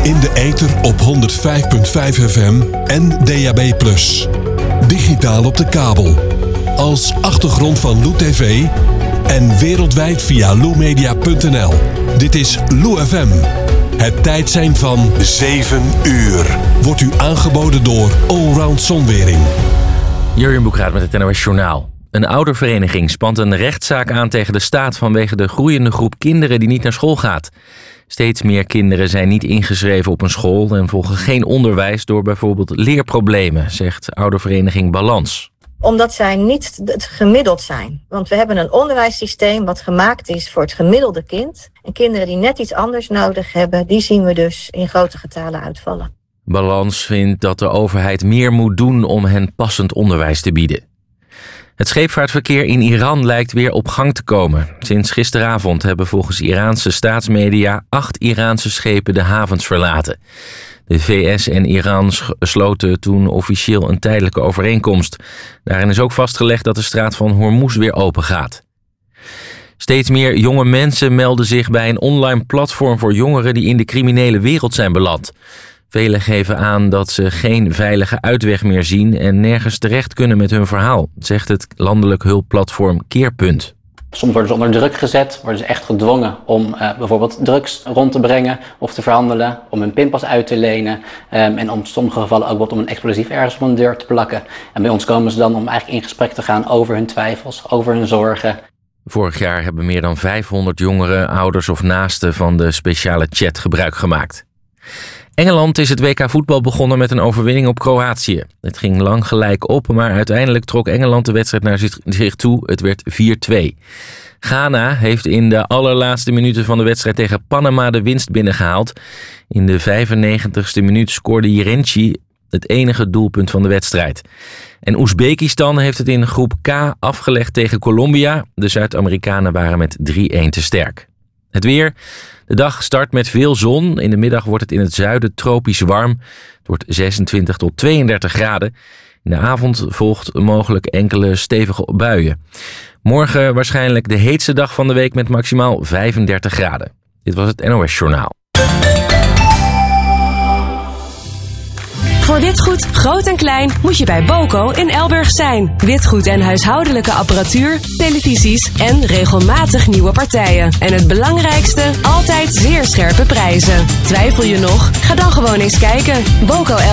In de ether op 105.5 FM en DAB+. Digitaal op de kabel. Als achtergrond van Lou TV en wereldwijd via loumedia.nl. Dit is Lou FM. Het tijdsein van 7 uur. Wordt u aangeboden door Allround Zonwering. Jurjen Boekraat met het NOS Journaal. Een oudervereniging spant een rechtszaak aan tegen de staat vanwege de groeiende groep kinderen die niet naar school gaat. Steeds meer kinderen zijn niet ingeschreven op een school en volgen geen onderwijs door bijvoorbeeld leerproblemen, zegt oudervereniging Balans. Omdat zij niet het gemiddeld zijn. Want we hebben een onderwijssysteem wat gemaakt is voor het gemiddelde kind. En kinderen die net iets anders nodig hebben, die zien we dus in grote getalen uitvallen. Balans vindt dat de overheid meer moet doen om hen passend onderwijs te bieden. Het scheepvaartverkeer in Iran lijkt weer op gang te komen. Sinds gisteravond hebben volgens Iraanse staatsmedia 8 Iraanse schepen de havens verlaten. De VS en Iran sloten toen officieel een tijdelijke overeenkomst. Daarin is ook vastgelegd dat de straat van Hormuz weer open gaat. Steeds meer jonge mensen melden zich bij een online platform voor jongeren die in de criminele wereld zijn beland. Velen geven aan dat ze geen veilige uitweg meer zien en nergens terecht kunnen met hun verhaal, zegt het landelijk hulpplatform Keerpunt. Soms worden ze onder druk gezet, worden ze echt gedwongen om bijvoorbeeld drugs rond te brengen of te verhandelen, om hun pinpas uit te lenen en in sommige gevallen ook wat om een explosief ergens op een deur te plakken. En bij ons komen ze dan om eigenlijk in gesprek te gaan over hun twijfels, over hun zorgen. Vorig jaar hebben meer dan 500 jongeren, ouders of naasten van de speciale chat gebruik gemaakt. Engeland is het WK voetbal begonnen met een overwinning op Kroatië. Het ging lang gelijk op, maar uiteindelijk trok Engeland de wedstrijd naar zich toe. Het werd 4-2. Ghana heeft in de allerlaatste minuten van de wedstrijd tegen Panama de winst binnengehaald. In de 95ste minuut scoorde Jirenci het enige doelpunt van de wedstrijd. En Oezbekistan heeft het in groep K afgelegd tegen Colombia. De Zuid-Amerikanen waren met 3-1 te sterk. Het weer. De dag start met veel zon. In de middag wordt het in het zuiden tropisch warm. Het wordt 26 tot 32 graden. In de avond volgt mogelijk enkele stevige buien. Morgen waarschijnlijk de heetste dag van de week met maximaal 35 graden. Dit was het NOS Journaal. Voor witgoed, groot en klein, moet je bij Boco in Elburg zijn. Witgoed en huishoudelijke apparatuur, televisies en regelmatig nieuwe partijen. En het belangrijkste, altijd zeer scherpe prijzen. Twijfel je nog? Ga dan gewoon eens kijken. Boco